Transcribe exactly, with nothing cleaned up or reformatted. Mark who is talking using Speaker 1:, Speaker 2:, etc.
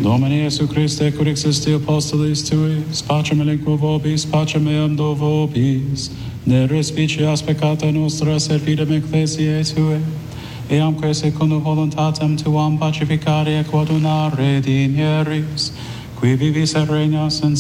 Speaker 1: Domine Iesu Christe, cur existi apostolis tuis, pacem elenquo vobis, pacem meam do vobis, ne respicias peccata nostra servidem ecclesiae tue, eamque secundum voluntatem tuam pacificare et coadunare dinieris, qui vivis et regnas in